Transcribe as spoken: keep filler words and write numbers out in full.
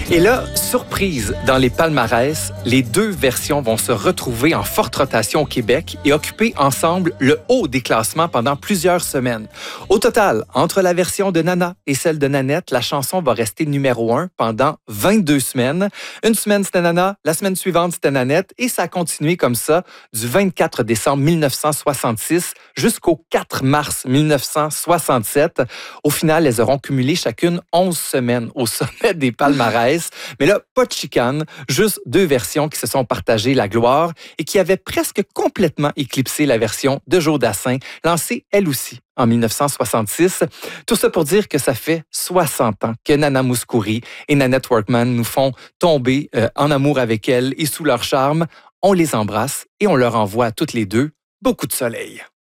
Et là, surprise, dans les palmarès, les deux versions vont se retrouver en forte rotation au Québec et occuper ensemble le haut des classements pendant plusieurs semaines. Au total, entre la version de Nana et celle de Nanette, la chanson va rester numéro un pendant vingt-deux semaines. Une semaine, c'était Nana, la semaine suivante, c'était Nanette, et ça a continué comme ça du vingt-quatre décembre mille neuf cent soixante-six jusqu'au quatre mars mille neuf cent soixante-sept. Au final, elles auront cumulé chacune onze semaines au sommet des palmarès. Mais là, pas de chicane, juste deux versions qui se sont partagées la gloire et qui avaient presque complètement éclipsé la version de Joe Dassin, lancée elle aussi en mille neuf cent soixante-six. Tout ça pour dire que ça fait soixante ans que Nana Mouskouri et Nanette Workman nous font tomber euh, en amour avec elles et sous leur charme. On les embrasse et on leur envoie à toutes les deux beaucoup de soleil.